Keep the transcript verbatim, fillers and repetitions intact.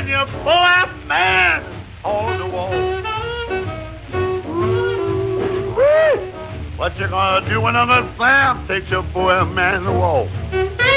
and your boy man on the wall. Ooh-wee. What you gonna do when Uncle Sam takes your boy man to the wall?